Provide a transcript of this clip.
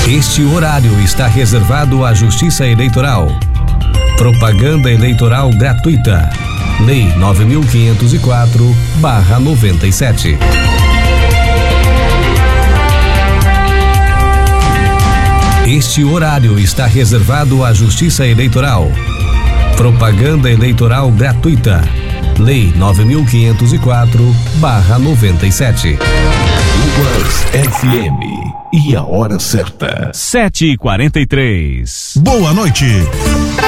Este horário está reservado à Justiça Eleitoral. Propaganda eleitoral gratuita. Lei 9.504/97. Este horário está reservado à Justiça Eleitoral. Propaganda eleitoral gratuita. Lei 9.504/97. Luvas FM. E a hora certa. 7h43. Boa noite.